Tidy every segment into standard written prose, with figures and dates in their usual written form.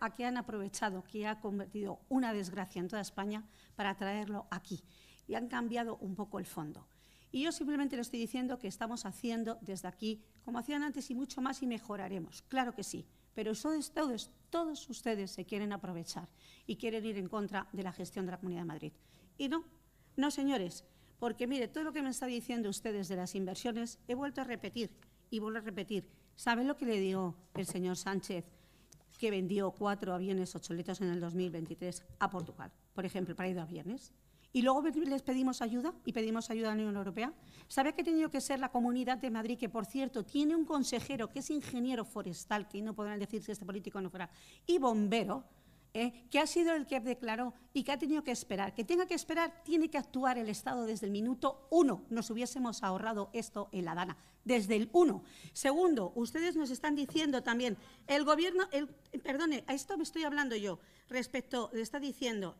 a que han aprovechado, que ha convertido una desgracia en toda España para traerlo aquí. Y han cambiado un poco el fondo. Y yo simplemente le estoy diciendo que estamos haciendo desde aquí, como hacían antes y mucho más, y mejoraremos. Claro que sí, pero todos ustedes se quieren aprovechar y quieren ir en contra de la gestión de la Comunidad de Madrid. Y no, señores, porque mire, todo lo que me está diciendo ustedes de las inversiones, he vuelto a repetir y vuelvo a repetir. ¿Saben lo que le dio el señor Sánchez, que vendió 4 aviones ocholitos en el 2023 a Portugal, por ejemplo, para ir de aviones? Y luego les pedimos ayuda y pedimos ayuda a la Unión Europea. ¿Sabe que ha tenido que ser la Comunidad de Madrid, que, por cierto, tiene un consejero que es ingeniero forestal, que no podrán decir si este político no fuera, y bombero, que ha sido el que declaró y que ha tenido que esperar? Que tenga que esperar, tiene que actuar el Estado desde el minuto 1. Nos hubiésemos ahorrado esto en la Dana, desde el 1. Segundo, ustedes nos están diciendo también, el Gobierno, perdone, a esto me estoy hablando yo, respecto, le está diciendo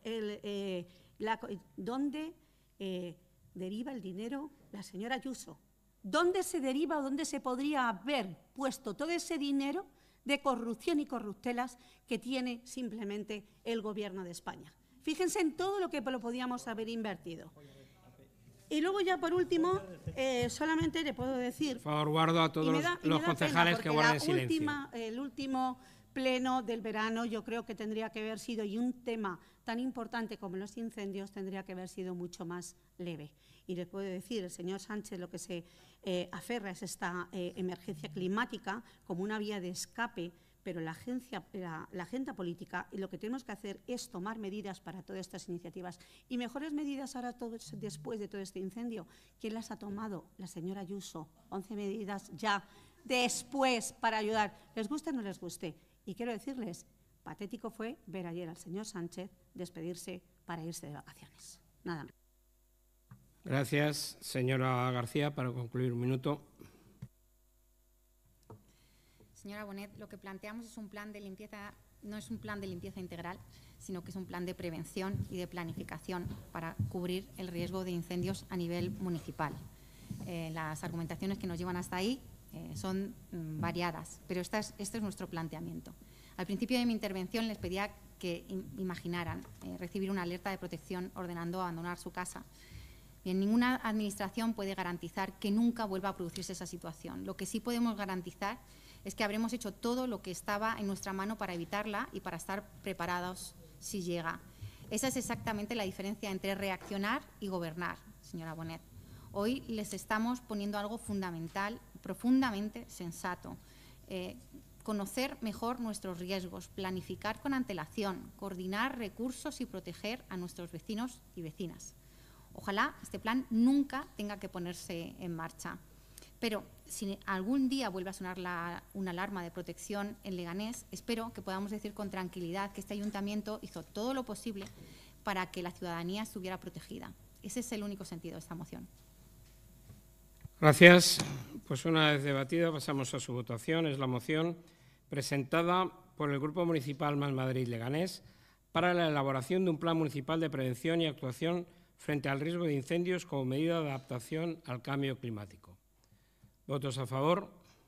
¿dónde deriva el dinero la señora Ayuso? ¿Dónde se deriva o dónde se podría haber puesto todo ese dinero de corrupción y corruptelas que tiene simplemente el Gobierno de España? Fíjense en todo lo que lo podíamos haber invertido. Y luego ya por último, solamente le puedo decir… Por favor, guardo a todos los concejales que guarden silencio. El último pleno del verano yo creo que tendría que haber sido, y un tema tan importante como los incendios tendría que haber sido mucho más leve. Y les puedo decir, el señor Sánchez lo que se aferra es esta emergencia climática como una vía de escape, pero la agenda política, y lo que tenemos que hacer es tomar medidas para todas estas iniciativas. Y mejores medidas ahora, después de todo este incendio. ¿Quién las ha tomado? La señora Ayuso. 11 medidas ya después para ayudar. ¿Les guste o no les guste? Y quiero decirles, patético fue ver ayer al señor Sánchez despedirse para irse de vacaciones. Nada más. Gracias, señora García. Para concluir, un minuto. Señora Bonet, lo que planteamos es un plan de limpieza, no es un plan de limpieza integral, sino que es un plan de prevención y de planificación para cubrir el riesgo de incendios a nivel municipal. Las argumentaciones que nos llevan hasta ahí son variadas, pero este es nuestro planteamiento. Al principio de mi intervención les pedía que imaginaran recibir una alerta de protección ordenando abandonar su casa. Bien, ninguna administración puede garantizar que nunca vuelva a producirse esa situación. Lo que sí podemos garantizar es que habremos hecho todo lo que estaba en nuestra mano para evitarla y para estar preparados si llega. Esa es exactamente la diferencia entre reaccionar y gobernar, señora Bonet. Hoy les estamos poniendo algo fundamental, profundamente sensato. Conocer mejor nuestros riesgos, planificar con antelación, coordinar recursos y proteger a nuestros vecinos y vecinas. Ojalá este plan nunca tenga que ponerse en marcha. Pero si algún día vuelve a sonar una alarma de protección en Leganés, espero que podamos decir con tranquilidad que este ayuntamiento hizo todo lo posible para que la ciudadanía estuviera protegida. Ese es el único sentido de esta moción. Gracias. Pues una vez debatida pasamos a su votación. Es la moción presentada por el Grupo Municipal Más Madrid Leganés para la elaboración de un plan municipal de prevención y actuación frente al riesgo de incendios como medida de adaptación al cambio climático. ¿Votos a favor?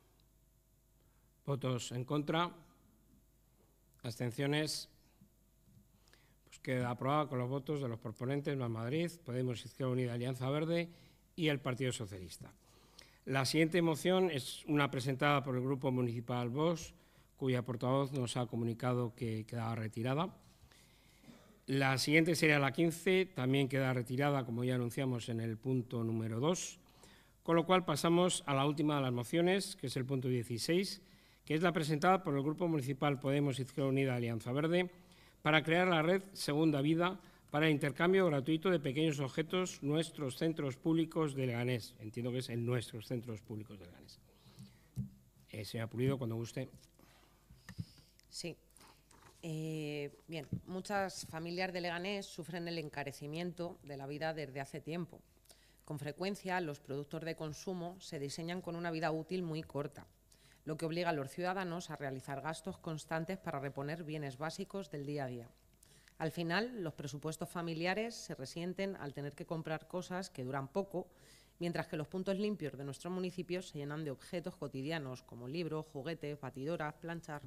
¿Votos en contra? ¿Abstenciones? Pues queda aprobada con los votos de los proponentes Más Madrid, Podemos, Izquierda Unida, Alianza Verde y el Partido Socialista. La siguiente moción es una presentada por el Grupo Municipal Vox, cuya portavoz nos ha comunicado que quedaba retirada. La siguiente sería la 15, también queda retirada, como ya anunciamos en el punto número 2, con lo cual pasamos a la última de las mociones, que es el punto 16, que es la presentada por el Grupo Municipal Podemos, Izquierda Unida, Alianza Verde, para crear la red Segunda Vida para el intercambio gratuito de pequeños objetos en nuestros centros públicos de Leganés. Entiendo que es en nuestros centros públicos de Leganés. Señora Pulido, cuando guste. Sí. Bien, muchas familias de Leganés sufren el encarecimiento de la vida desde hace tiempo. Con frecuencia, los productos de consumo se diseñan con una vida útil muy corta, lo que obliga a los ciudadanos a realizar gastos constantes para reponer bienes básicos del día a día. Al final, los presupuestos familiares se resienten al tener que comprar cosas que duran poco, mientras que los puntos limpios de nuestros municipios se llenan de objetos cotidianos como libros, juguetes, batidoras, planchas,